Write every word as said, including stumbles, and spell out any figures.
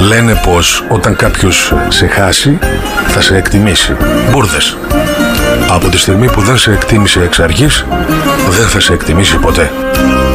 Λένε πως όταν κάποιος σε χάσει θα σε εκτιμήσει. Μπούρδες. Από τη στιγμή που δεν σε εκτίμησε εξ αρχής, δεν θα σε εκτιμήσει ποτέ.